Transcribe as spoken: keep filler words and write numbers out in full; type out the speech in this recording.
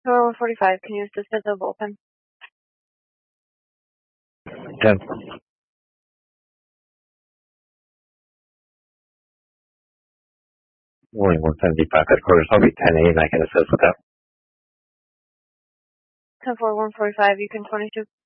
Tower one forty-five, can you assist at the bullpen? ten. Morning, one seventy-five headquarters. I'll be ten eight and I can assist with that. ten four one forty-five, you can twenty-two.